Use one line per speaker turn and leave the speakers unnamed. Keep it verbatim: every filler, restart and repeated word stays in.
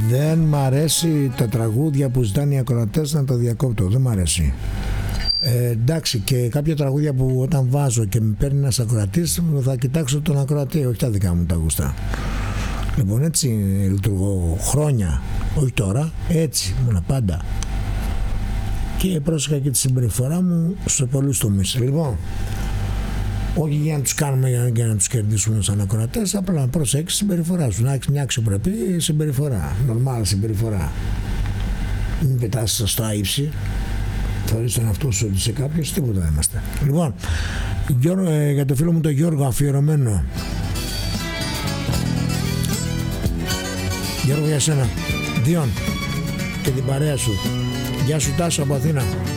Δεν μ' αρέσει τα τραγούδια που ζητάνε οι ακροατές να τα διακόπτω. Δεν μ' αρέσει. Ε, εντάξει, και κάποια τραγούδια που όταν βάζω και με παίρνει ένας ακροατής, θα κοιτάξω τον ακροατή, όχι τα δικά μου τα γουστά. Λοιπόν, έτσι λειτουργώ χρόνια, όχι τώρα, έτσι ήμουν πάντα. Και πρόσεχα και τη συμπεριφορά μου σε πολλούς τομείς. Λοιπόν, όχι για να τους κάνουμε για, για να τους κερδίσουμε σαν ακροατές, απλά να προσέξεις συμπεριφορά σου, να έχεις μια αξιοπρεπή συμπεριφορά, νορμάλ συμπεριφορά. Μην πετάσεις στο ύψη, θεωρείς τον εαυτό σου ότι είσαι κάποιος, τίποτα δεν είμαστε. Λοιπόν, Γιώργο, ε, για το φίλο μου τον Γιώργο, αφιερωμένο. Γιώργο, για σένα, Διον και την παρέα σου. Γεια σου Τάσο από Αθήνα.